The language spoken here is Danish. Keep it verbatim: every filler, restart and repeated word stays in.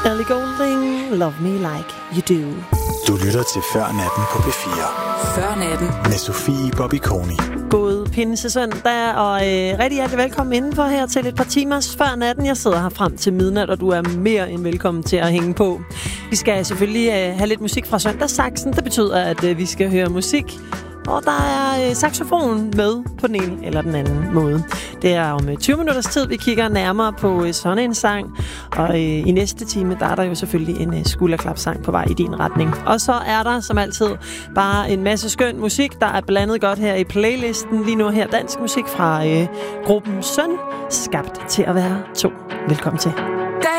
Ellie Goulding, Love Me Like You Do. Du lytter til Før Natten på P fire. Før Natten. Med Sofie Bobby Koni. God pinsesøndag, og øh, rigtig hjertelig velkommen indenfor her til et par timers Før Natten. Jeg sidder her frem til midnat, og du er mere end velkommen til at hænge på. Vi skal selvfølgelig øh, have lidt musik fra Søndagssaksen. Det betyder, at øh, vi skal høre musik. Og der er øh, saxofon med på den ene eller den anden måde. Det er om øh, tyve minutters tid, vi kigger nærmere på øh, sådan en sang. Og øh, i næste time, der er der jo selvfølgelig en øh, skulderklapsang på vej i din retning. Og så er der som altid bare en masse skøn musik, der er blandet godt her i playlisten. Lige nu her dansk musik fra øh, gruppen Søn, skabt til at være to. Velkommen til.